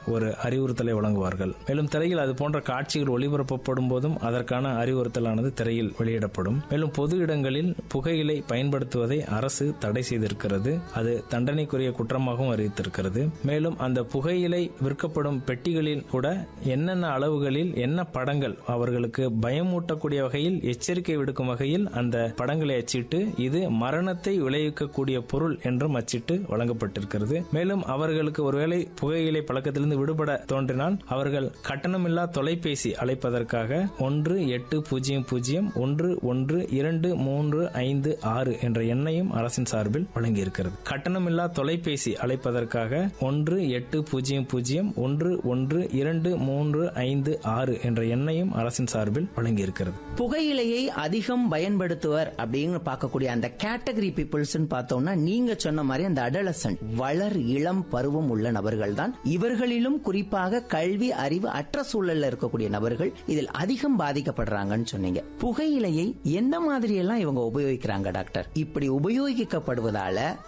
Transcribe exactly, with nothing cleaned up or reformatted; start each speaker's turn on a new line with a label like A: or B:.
A: ஒரு அறிவுறுத்தலை வழங்குவார்கள். மேலும் திரையில் அது போன்ற காட்சிகள் ஒளிபரப்பப்படும் போதும் அதற்கான அறிவுறுத்தலானது திரையில் வெளியிடப்படும். மேலும் பொது இடங்களில் புகையிலை பயன்படுத்துவதை அரசு தடை செய்திருக்கிறது. அது தண்டனைக்குரிய குற்றமாகவும் அறிவித்திருக்கிறது. மேலும் அந்த புகையிலை விற்கப்படும் பெட்டிகளில் கூட என்னென்ன அளவுகளில் என்ன படங்கள் அவர்களுக்கு பயமூட்டக்கூடிய வகையில் எச்சரிக்கை விடுக்கும் வகையில் அந்த படங்களை அச்சிட்டு இது மரணத்தை விளைவிக்கக்கூடிய பொருள் என்றும் அச்சிட்டு வழங்கப்பட்டிருக்கிறது. மேலும் அவர்களுக்கு ஒருவேளை புகையிலை பழக்கத்திலிருந்து விடுபட தோன்றினால் அவர்கள் கட்டணமில்லா தொலைபேசி அழைப்பதற்காக ஒன்று எட்டு பூஜ்ஜியம் பூஜ்ஜியம் ஒன்று ஒன்று இரண்டு மூன்று ஐந்து ஆறு என்ற எண்ணையும் அரசின் சார்பில் வழங்கியிருக்கிறது. கட்டணமில்லா தொலைபேசி அழைப்பதற்காக ஒன்று எட்டு பூஜ்ஜியம் பூஜ்ஜியம் ஒன்று ஒன்று இரண்டு மூன்று ஐந்து ஆறு என்ற எண்ணையும் அரசின் சார்பில் வழங்கியிருக்கிறது.
B: புகையிலையை அதிகம் பயன்படுத்துவர் அப்படின்னு பார்க்கக்கூடிய அந்த கேட்டகரி பீப்புள்ஸ் பார்த்தோம்னா நீங்க சொன்ன மாதிரி அந்த அடலசன்ட் வளர் இளம் பருவம் உள்ள நபர்கள் தான். இவர்களிலும் குறிப்பாக கல்வி அறிவு அற்ற சூழல்ல இருக்கக்கூடிய நபர்கள் இதில் அதிகம் பாதிக்கப்படுறாங்கன்னு சொன்னீங்க. புகையிலையை எந்த மாதிரி எல்லாம் இவங்க உபயோகிக்கிறாங்க டாக்டர்? இப்படி உபயோகிக்கப்படுவதால